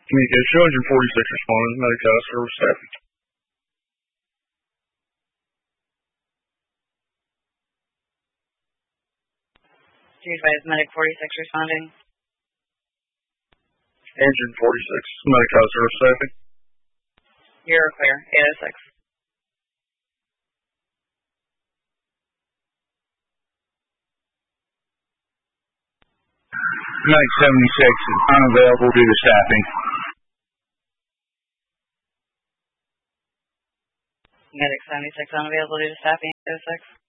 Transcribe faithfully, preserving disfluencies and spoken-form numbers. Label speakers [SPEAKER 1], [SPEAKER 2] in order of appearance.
[SPEAKER 1] Communication two hundred forty-six responding, Medi-Cal service staffing.
[SPEAKER 2] Please advise Medic forty-six responding.
[SPEAKER 1] Engine forty-six, Medi-Cal service staffing.
[SPEAKER 2] You're clear, eight oh six.
[SPEAKER 3] Medic seventy-six is unavailable due to staffing.
[SPEAKER 2] Medic seventy-six unavailable due to staffing, eight oh six.